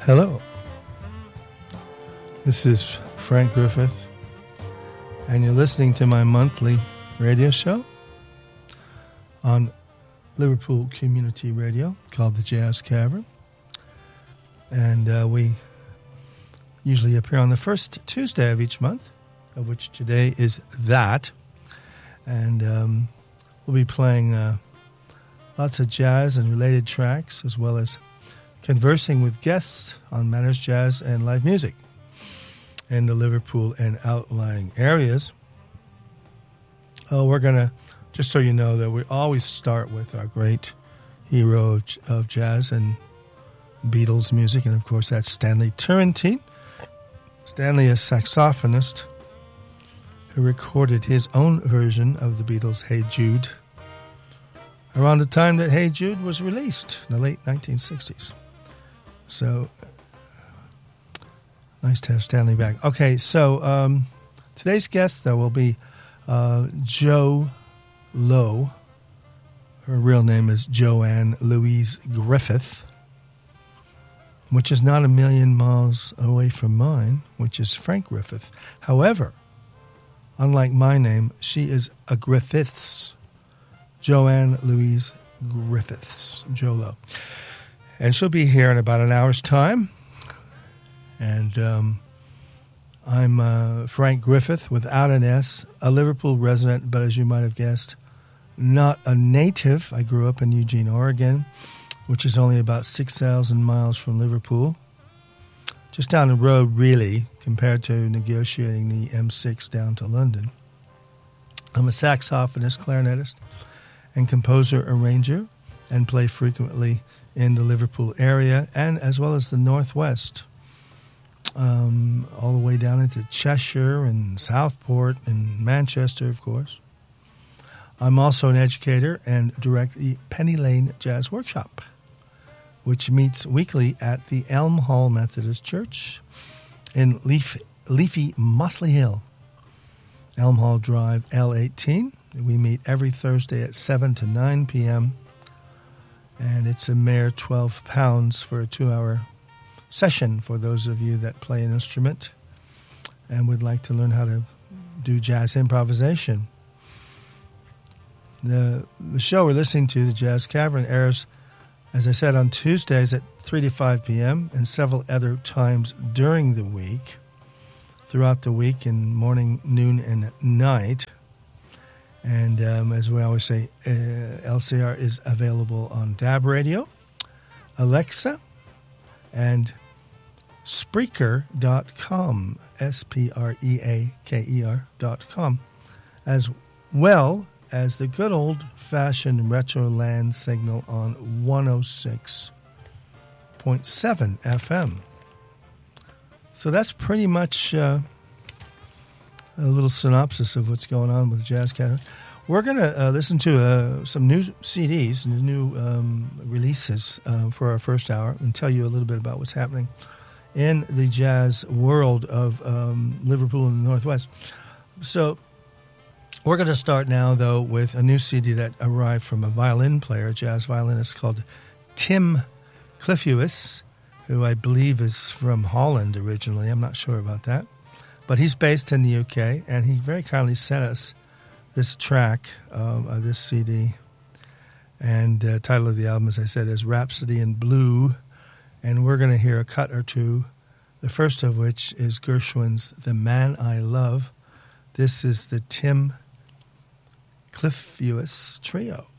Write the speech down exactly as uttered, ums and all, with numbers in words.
Hello, this is Frank Griffith, and you're listening to my monthly radio show on Liverpool Community Radio called the Jazz Cavern. And uh, we usually appear on the first Tuesday of each month, of which today is that. And um, we'll be playing uh, lots of jazz and related tracks, as well as conversing with guests on matters jazz and live music in the Liverpool and outlying areas. Oh, we're going to, just so you know, that we always start with our great hero of, of jazz and Beatles music, and of course that's Stanley Turrentine. Stanley is a saxophonist who recorded his own version of the Beatles' Hey Jude around the time that Hey Jude was released in the late nineteen sixties. So, nice to have Stanley back. Okay, so um, today's guest, though, will be uh, Jo Lowe. Her real name is Joanne Louise Griffith, which is not a million miles away from mine, which is Frank Griffith. However, unlike my name, she is a Griffiths. Joanne Louise Griffiths, Jo Lowe. And she'll be here in about an hour's time. And um, I'm uh, Frank Griffith, without an S, a Liverpool resident, but as you might have guessed, not a native. I grew up in Eugene, Oregon, which is only about six thousand miles from Liverpool. Just down the road, really, compared to negotiating the M six down to London. I'm a saxophonist, clarinetist, and composer-arranger, and play frequently in the Liverpool area, and as well as the Northwest, um, all the way down into Cheshire and Southport and Manchester, of course. I'm also an educator and direct the Penny Lane Jazz Workshop, which meets weekly at the Elm Hall Methodist Church in Leaf, leafy Mossley Hill, Elm Hall Drive, L eighteen. We meet every Thursday at seven to nine p.m., and it's a mere twelve pounds for a two-hour session for those of you that play an instrument and would like to learn how to do jazz improvisation. The, the show we're listening to, the Jazz Cavern, airs, as I said, on Tuesdays at three to five p.m. and several other times during the week, throughout the week in morning, noon, and night. And um, as we always say, uh, L C R is available on D A B Radio, Alexa, and Spreaker dot com, S P R E A K E R dot com, as well as the good old-fashioned retro land signal on one oh six point seven F M. So that's pretty much uh, a little synopsis of what's going on with Jazz Cavern. We're going to uh, listen to uh, some new C Ds and new um, releases uh, for our first hour and tell you a little bit about what's happening in the jazz world of um, Liverpool and the Northwest. So we're going to start now, though, with a new C D that arrived from a violin player, a jazz violinist called Tim Cliffuis, who I believe is from Holland originally. I'm not sure about that. But he's based in the U K, and he very kindly sent us this track, um, uh, this C D. And the uh, title of the album, as I said, is Rhapsody in Blue. And we're going to hear a cut or two, the first of which is Gershwin's The Man I Love. This is the Tim Cliffuis Trio.